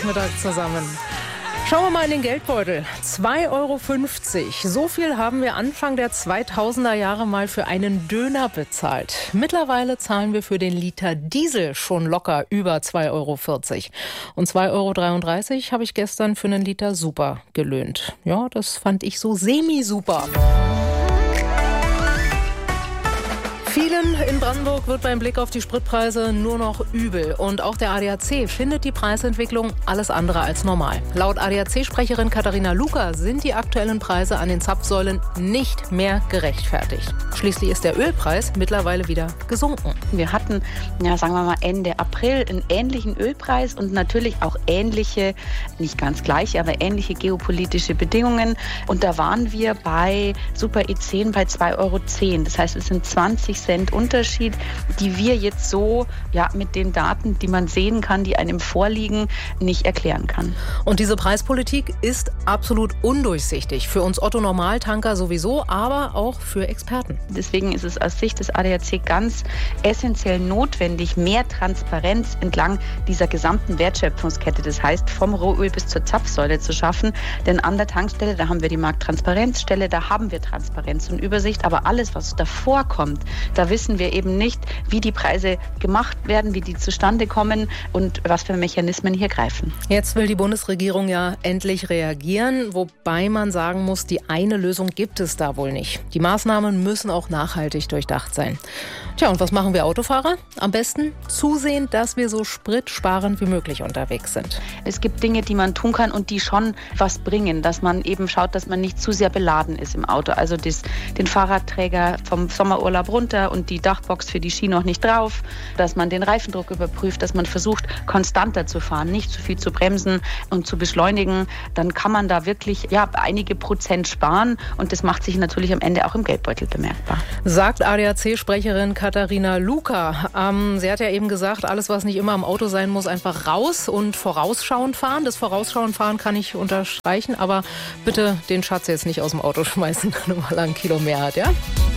Mittag zusammen. Schauen wir mal in den Geldbeutel. 2,50 Euro. So viel haben wir Anfang der 2000er Jahre mal für einen Döner bezahlt. Mittlerweile zahlen wir für den Liter Diesel schon locker über 2,40 Euro. Und 2,33 Euro habe ich gestern für einen Liter Super gelöhnt. Ja, das fand ich so semi-super. Vielen in Brandenburg wird beim Blick auf die Spritpreise nur noch übel. Und auch der ADAC findet die Preisentwicklung alles andere als normal. Laut ADAC-Sprecherin Katharina Luca sind die aktuellen Preise an den Zapfsäulen nicht mehr gerechtfertigt. Schließlich ist der Ölpreis mittlerweile wieder gesunken. Wir hatten, sagen wir mal Ende April, einen ähnlichen Ölpreis und natürlich auch ähnliche, nicht ganz gleiche, aber ähnliche geopolitische Bedingungen. Und da waren wir bei Super E10 bei 2,10 Euro. Das heißt, es sind 20 Cent Unterschied, die wir jetzt so mit den Daten, die man sehen kann, die einem vorliegen, nicht erklären kann. Und diese Preispolitik ist absolut undurchsichtig. Für uns Otto-Normaltanker sowieso, aber auch für Experten. Deswegen ist es aus Sicht des ADAC ganz essentiell notwendig, mehr Transparenz entlang dieser gesamten Wertschöpfungskette, das heißt vom Rohöl bis zur Zapfsäule zu schaffen. Denn an der Tankstelle, da haben wir die Markttransparenzstelle, da haben wir Transparenz und Übersicht, aber alles, was davor kommt, da wissen wir eben nicht, wie die Preise gemacht werden, wie die zustande kommen und was für Mechanismen hier greifen. Jetzt will die Bundesregierung ja endlich reagieren, wobei man sagen muss, die eine Lösung gibt es da wohl nicht. Die Maßnahmen müssen auch nachhaltig durchdacht sein. Tja, und was machen wir Autofahrer? Am besten zusehen, dass wir so spritsparend wie möglich unterwegs sind. Es gibt Dinge, die man tun kann und die schon was bringen, dass man eben schaut, dass man nicht zu sehr beladen ist im Auto. Also den Fahrradträger vom Sommerurlaub runter und die Dachbox für die Ski noch nicht drauf, dass man den Reifendruck überprüft, dass man versucht, konstanter zu fahren, nicht zu viel zu bremsen und zu beschleunigen. Dann kann man da wirklich einige Prozent sparen und das macht sich natürlich am Ende auch im Geldbeutel bemerkbar. Sagt ADAC-Sprecherin Katharina Luca. Sie hat ja eben gesagt, alles, was nicht immer am Auto sein muss, einfach raus und vorausschauend fahren. Das vorausschauend fahren kann ich unterstreichen, aber bitte den Schatz jetzt nicht aus dem Auto schmeißen, wenn man mal ein Kilo mehr hat, ja?